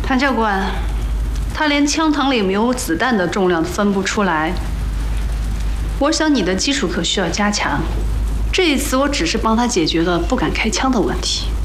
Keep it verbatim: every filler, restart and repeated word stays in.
谭教官，他连枪膛里有没有子弹的重量都分不出来。我想你的基础课需要加强。这一次我只是帮他解决了不敢开枪的问题。